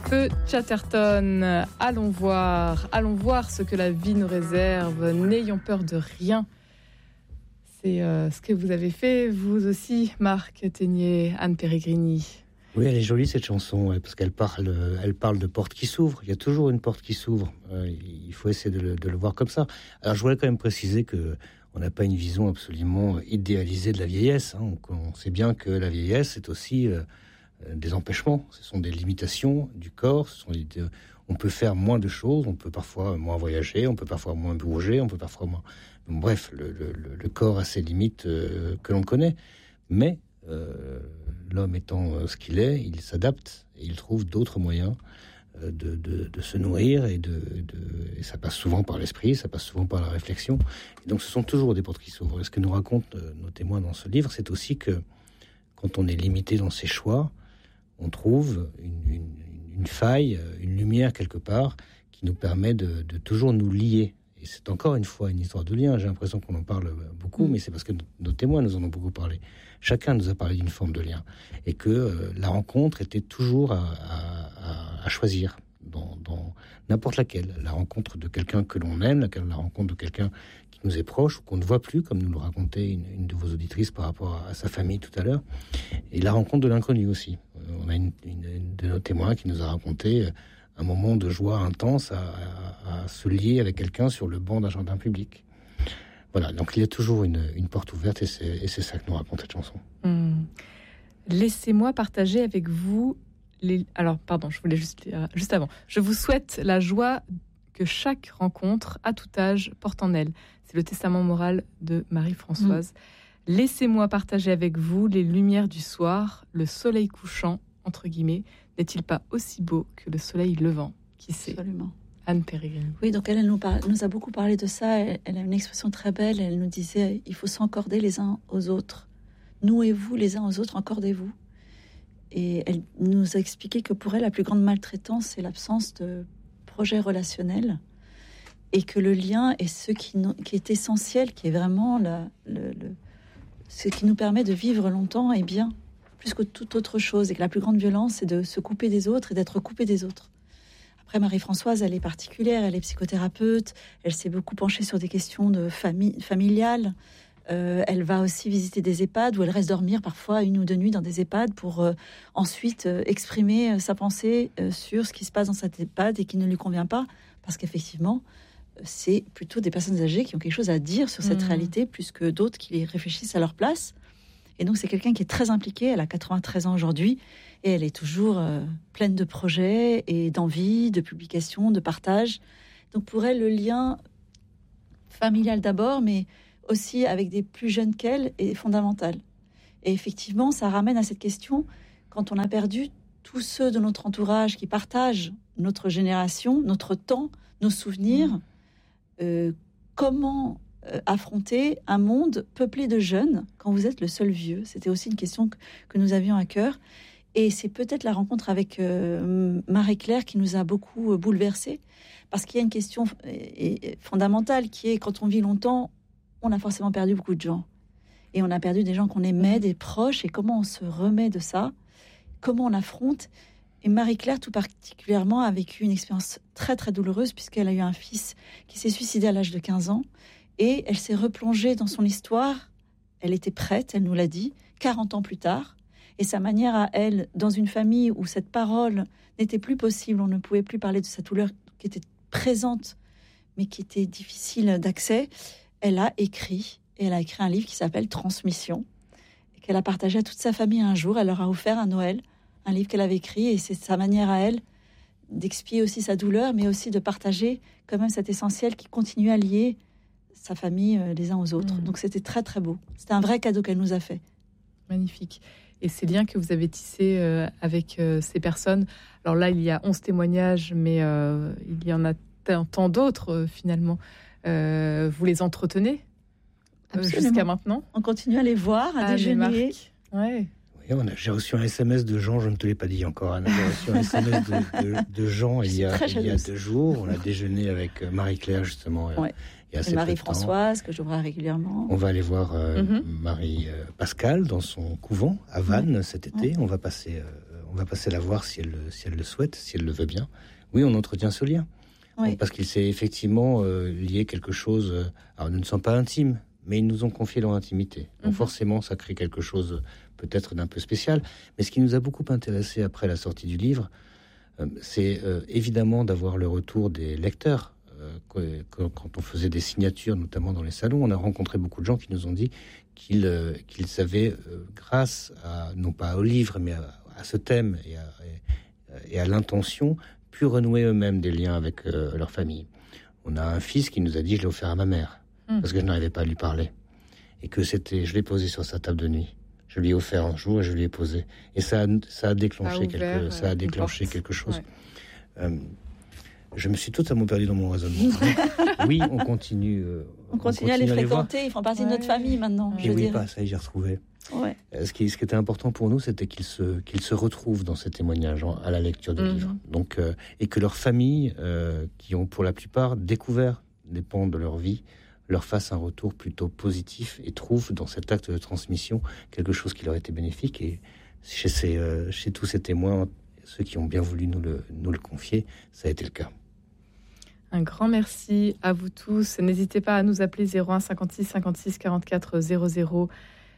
Feu Chatterton. Allons voir ce que la vie nous réserve. N'ayons peur de rien. C'est ce que vous avez fait, vous aussi, Marc Ténier, Anne Peregrini. Oui, elle est jolie cette chanson, parce qu'elle parle de portes qui s'ouvrent. Il y a toujours une porte qui s'ouvre. Il faut essayer de le voir comme ça. Alors, je voudrais quand même préciser que on n'a pas une vision absolument idéalisée de la vieillesse. On sait bien que la vieillesse, c'est aussi des empêchements. Ce sont des limitations du corps. On peut faire moins de choses. On peut parfois moins voyager. On peut parfois moins bouger. On peut parfois moins... Bref, le corps a ses limites que l'on connaît. Mais l'homme étant ce qu'il est, il s'adapte et il trouve d'autres moyens de se nourrir et ça passe souvent par l'esprit, ça passe souvent par la réflexion. Et donc ce sont toujours des portes qui s'ouvrent. Et ce que nous racontent nos témoins dans ce livre, c'est aussi que quand on est limité dans ses choix, on trouve une faille, une lumière quelque part qui nous permet de toujours nous lier. Et c'est encore une fois une histoire de lien. J'ai l'impression qu'on en parle beaucoup, mais c'est parce que nos témoins nous en ont beaucoup parlé. Chacun nous a parlé d'une forme de lien. Et que la rencontre était toujours à choisir dans n'importe laquelle. La rencontre de quelqu'un que l'on aime, la rencontre de quelqu'un qui nous est proche ou qu'on ne voit plus, comme nous le racontait une de vos auditrices par rapport à sa famille tout à l'heure. Et la rencontre de l'inconnu aussi. On a une de nos témoins qui nous a raconté un moment de joie intense à se lier avec quelqu'un sur le banc d'un jardin public. Voilà, donc il y a toujours une porte ouverte et c'est ça que nous raconte cette chanson. Laissez-moi partager avec vous Alors, pardon, je voulais juste avant. Je vous souhaite la joie que chaque rencontre, à tout âge, porte en elle. C'est le testament moral de Marie-Françoise. Laissez-moi partager avec vous les lumières du soir, le soleil couchant, entre guillemets, n'est-il pas aussi beau que le soleil levant? Qui sait? Absolument. Anne Peregrini. Oui, donc elle nous a beaucoup parlé de ça. Elle a une expression très belle. Elle nous disait, il faut s'encorder les uns aux autres. Nouez-vous les uns aux autres, encordez-vous. Et elle nous a expliqué que pour elle, la plus grande maltraitance, c'est l'absence de projet relationnel. Et que le lien est ce qui est essentiel, qui est vraiment ce qui nous permet de vivre longtemps et bien, plus que toute autre chose. Et que la plus grande violence, c'est de se couper des autres et d'être coupé des autres. Après, Marie-Françoise, elle est particulière, elle est psychothérapeute, elle s'est beaucoup penchée sur des questions de familiales. Elle va aussi visiter des EHPAD où elle reste dormir parfois 1 ou 2 nuits dans des EHPAD pour ensuite exprimer sa pensée sur ce qui se passe dans cette EHPAD et qui ne lui convient pas. Parce qu'effectivement, c'est plutôt des personnes âgées qui ont quelque chose à dire sur cette réalité plus que d'autres qui les réfléchissent à leur place. Et donc, c'est quelqu'un qui est très impliqué. Elle a 93 ans aujourd'hui et elle est toujours pleine de projets et d'envie, de publications, de partage. Donc, pour elle, le lien familial d'abord, mais aussi avec des plus jeunes qu'elle, est fondamental. Et effectivement, ça ramène à cette question, quand on a perdu tous ceux de notre entourage qui partagent notre génération, notre temps, nos souvenirs, comment affronter un monde peuplé de jeunes quand vous êtes le seul vieux? C'était aussi une question que nous avions à cœur. Et c'est peut-être la rencontre avec Marie-Claire qui nous a beaucoup bouleversés, parce qu'il y a une question fondamentale qui est, quand on vit longtemps, on a forcément perdu beaucoup de gens. Et on a perdu des gens qu'on aimait, des proches, et comment on se remet de ça? Comment on affronte? Et Marie-Claire, tout particulièrement, a vécu une expérience très, très douloureuse, puisqu'elle a eu un fils qui s'est suicidé à l'âge de 15 ans. Et elle s'est replongée dans son histoire. Elle était prête, elle nous l'a dit, 40 ans plus tard. Et sa manière à elle, dans une famille où cette parole n'était plus possible, on ne pouvait plus parler de sa douleur qui était présente, mais qui était difficile d'accès, elle a écrit un livre qui s'appelle Transmission, et qu'elle a partagé à toute sa famille un jour. Elle leur a offert à Noël un livre qu'elle avait écrit, et c'est sa manière à elle d'expier aussi sa douleur, mais aussi de partager quand même cet essentiel qui continue à lier sa famille les uns aux autres. Donc c'était très très beau. C'était un vrai cadeau qu'elle nous a fait. Magnifique. Et ces liens que vous avez tissés avec ces personnes, alors là il y a 11 témoignages, mais il y en a tant d'autres finalement. Vous les entretenez jusqu'à maintenant? On continue à les voir, à déjeuner. Ouais. Oui, j'ai reçu un SMS de Jean, je ne te l'ai pas dit encore, Anna. J'ai reçu un SMS de Jean il y a 2 jours. On a déjeuné avec Marie-Claire, justement. Ouais. Et Marie-Françoise, que je vois régulièrement. On va aller voir Marie-Pascale dans son couvent à Vannes cet été. On va passer on va passer la voir si elle le souhaite, si elle le veut bien. Oui, on entretient ce lien. Oui. Parce qu'il s'est effectivement lié quelque chose. Alors, nous ne sommes pas intimes, mais ils nous ont confié leur intimité. Donc forcément, ça crée quelque chose peut-être d'un peu spécial. Mais ce qui nous a beaucoup intéressé après la sortie du livre, c'est évidemment d'avoir le retour des lecteurs. Quand on faisait des signatures, notamment dans les salons, on a rencontré beaucoup de gens qui nous ont dit qu'ils avaient, grâce à, non pas au livre, mais à ce thème et à l'intention, pu renouer eux-mêmes des liens avec leur famille. On a un fils qui nous a dit, je l'ai offert à ma mère, parce que je n'arrivais pas à lui parler. Et que je l'ai posé sur sa table de nuit. Je lui ai offert un jour et je lui ai posé. Et ça a déclenché quelque chose. Ouais. Je me suis totalement perdu dans mon raisonnement. Oui, on continue. On continue à les fréquenter. Ils font partie de notre famille maintenant. Et oui, pas ça, j'ai retrouvé. Ouais. Ce qui était important pour nous, c'était qu'ils se retrouvent dans ces témoignages à la lecture du livre. Donc, et que leurs familles, qui ont pour la plupart découvert des pans de leur vie, leur fassent un retour plutôt positif et trouvent dans cet acte de transmission quelque chose qui leur était bénéfique. Et chez tous ces témoins, ceux qui ont bien voulu nous le confier, ça a été le cas. Un grand merci à vous tous. N'hésitez pas à nous appeler 01 56 56 44 00.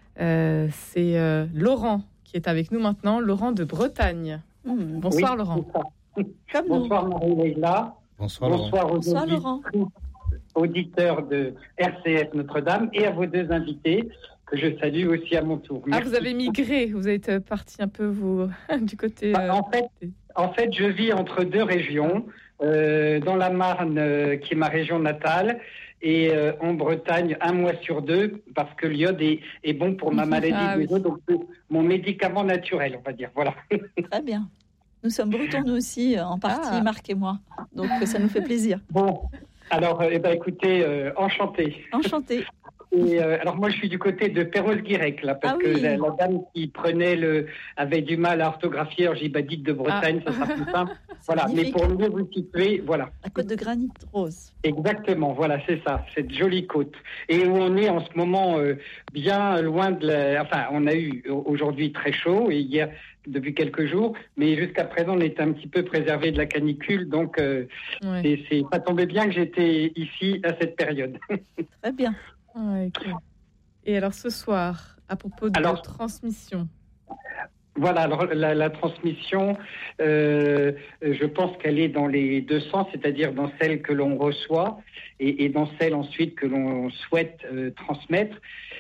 C'est Laurent qui est avec nous maintenant, Laurent de Bretagne. Bonsoir, oui, Laurent. Bonsoir Marie-Leila. Bonsoir Laurent. Auditeurs de RCF Notre-Dame et à vos deux invités que je salue aussi à mon tour. Merci. Ah, vous avez migré, vous êtes parti un peu du côté... En fait, je vis entre deux régions, dans la Marne, qui est ma région natale, et en Bretagne, 1 mois sur 2, parce que l'iode est bon pour ma maladie de l'eau, donc mon médicament naturel, on va dire. Voilà. Très bien. Nous sommes bretons, nous aussi, en partie, Marc et moi. Donc, ça nous fait plaisir. Bon, alors, écoutez, enchanté. Enchanté. Et alors moi je suis du côté de Perros-Guirec là parce que la dame qui avait du mal à orthographier, alors j'ai dites de Bretagne, ça sera plus simple. Voilà, magnifique. Mais pour mieux vous situer, voilà. La côte de granit rose. Exactement, voilà, c'est ça, cette jolie côte. Et où on est en ce moment bien loin on a eu aujourd'hui très chaud et hier depuis quelques jours, mais jusqu'à présent on était un petit peu préservé de la canicule, donc ça tombait bien que j'étais ici à cette période. Très bien. Ouais, okay. Et alors ce soir, à propos de transmission. Voilà, alors la transmission, je pense qu'elle est dans les deux sens, c'est-à-dire dans celle que l'on reçoit et dans celle ensuite que l'on souhaite transmettre.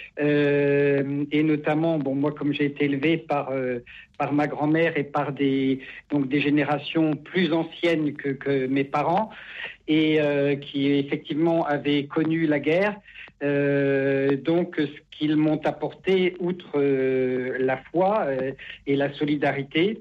Et notamment, moi comme j'ai été élevé par ma grand-mère et par des générations plus anciennes que mes parents et qui effectivement avaient connu la guerre. Donc, ce qu'ils m'ont apporté, outre la foi et la solidarité,